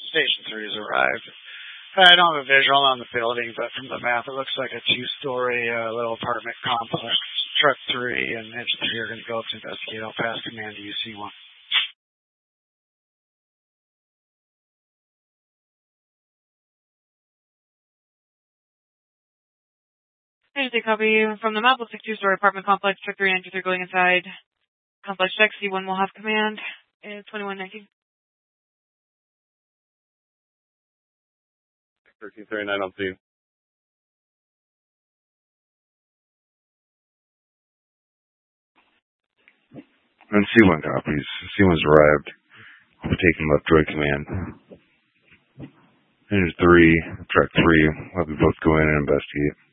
Station 3 has arrived. I don't have a visual on the building, but from the map, it looks like a two-story little apartment complex. Truck 3 and Edge 3 are going to go up to investigate. I'll pass command to UC-1. Here's a copy from the map. Looks like two-story apartment complex. Truck 3 and Edge 3 going inside. Complex check. C1 will have command. 2119. 1339 on scene. And C1 copies. C1's arrived. We're taking left droid command. Engine 3, Truck 3, we'll have you both go in and investigate.